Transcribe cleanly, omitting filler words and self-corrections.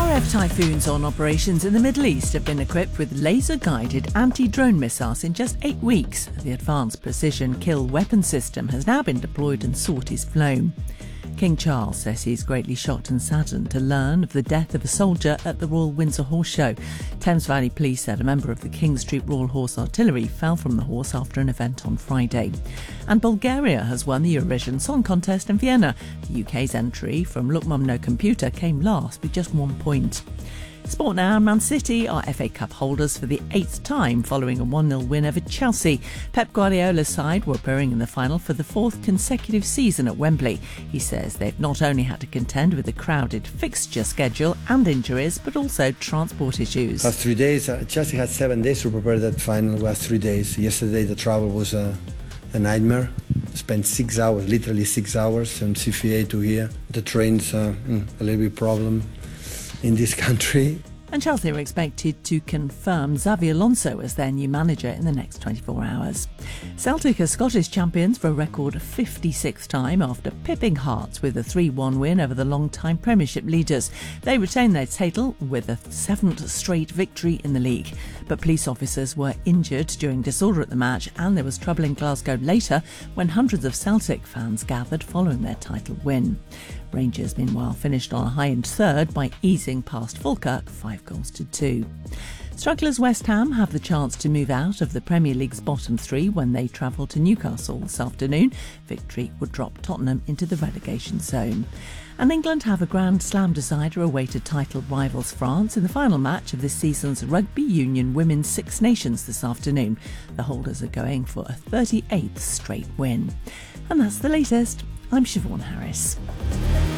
RF Typhoons on operations in the Middle East have been equipped with laser-guided anti-drone missiles in just 8 weeks. The Advanced Precision Kill Weapon System has now been deployed and sorties flown. King Charles says he's greatly shocked and saddened to learn of the death of a soldier at the Royal Windsor Horse Show. Thames Valley Police said a member of the King Street Royal Horse Artillery fell from the horse after an event on Friday. And Bulgaria has won the Eurovision Song Contest in Vienna. The UK's entry from Look Mum No Computer came last with just 1 point. Sport now, Man City are FA Cup holders for the 8th time following a 1-0 win over Chelsea. Pep Guardiola's side were appearing in the final for the 4th consecutive season at Wembley. He says they've not only had to contend with a crowded fixture schedule and injuries, but also transport issues. Last 3 days, Chelsea had 7 days to prepare that final. Last 3 days. Yesterday the travel was a nightmare. Spent 6 hours, literally 6 hours from CFA to here. The train's a little bit problem in this country. And Chelsea are expected to confirm Xabi Alonso as their new manager in the next 24 hours. Celtic are Scottish champions for a record 56th time after pipping Hearts with a 3-1 win over the long-time Premiership leaders. They retain their title with a 7th straight victory in the league. But police officers were injured during disorder at the match, and there was trouble in Glasgow later when hundreds of Celtic fans gathered following their title win. Rangers, meanwhile, finished on a high in third by easing past Falkirk 5-2. Strugglers West Ham have the chance to move out of the Premier League's bottom 3 when they travel to Newcastle this afternoon. Victory would drop Tottenham into the relegation zone. And England have a Grand Slam decider away to title rivals France in the final match of this season's Rugby Union Women's Six Nations this afternoon. The holders are going for a 38th straight win. And that's the latest. I'm Siobhan Harris.